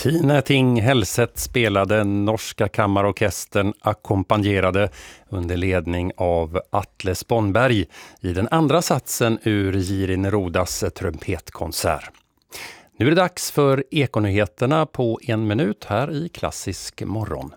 Tine Ting Hellset spelade, norska kammarorkestern ackompanjerade under ledning av Atle Spånberg i den andra satsen ur Jiri Nerudas trumpetkonsert. Nu är det dags för Ekonyheterna på 1 minut här i Klassisk morgon.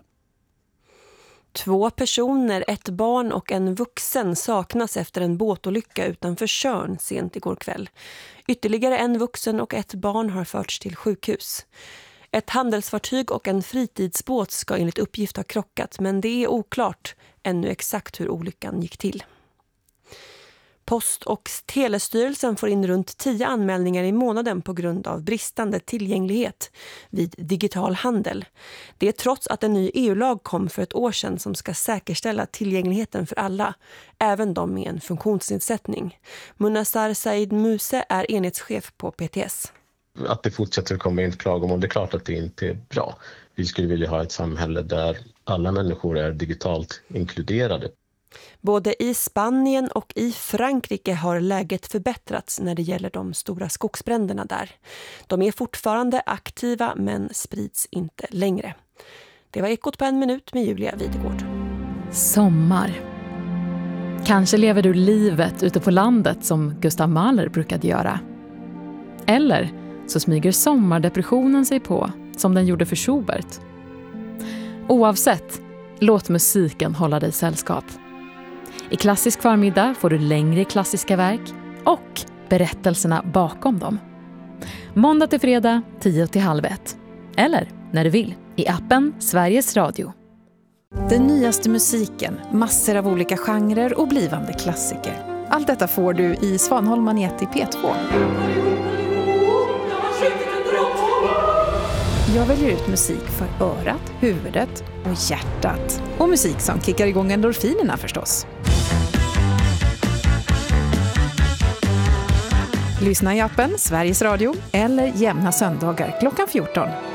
2 personer, ett barn och en vuxen saknas efter en båtolycka utanför Tjörn sent igår kväll. Ytterligare en vuxen och ett barn har förts till sjukhus. Ett handelsfartyg och en fritidsbåt ska enligt uppgift ha krockat, men det är oklart ännu exakt hur olyckan gick till. Post- och telestyrelsen får in runt 10 anmälningar i månaden på grund av bristande tillgänglighet vid digital handel. Det är trots att en ny EU-lag kom för ett år sedan som ska säkerställa tillgängligheten för alla, även de med en funktionsnedsättning. Munassar Said Muse är enhetschef på PTS. Att det fortsätter att komma in klagomål, det är klart att det inte är bra. Vi skulle vilja ha ett samhälle där alla människor är digitalt inkluderade. Både i Spanien och i Frankrike har läget förbättrats när det gäller de stora skogsbränderna där. De är fortfarande aktiva men sprids inte längre. Det var Ekot på 1 minut med Julia Videgård. Sommar. Kanske lever du livet ute på landet som Gustav Mahler brukade göra. Eller så smyger sommardepressionen sig på som den gjorde för Schubert. Oavsett, låt musiken hålla dig sällskap. I Klassisk förmiddag får du längre klassiska verk och berättelserna bakom dem. Måndag till fredag 10:30. Eller när du vill i appen Sveriges Radio. Den nyaste musiken, massor av olika genrer och blivande klassiker. Allt detta får du i Svanholm Magnet i P2. Jag väljer ut musik för örat, huvudet och hjärtat. Och musik som kickar igång endorfinerna förstås. Lyssna i appen Sveriges Radio eller jämna söndagar klockan 14.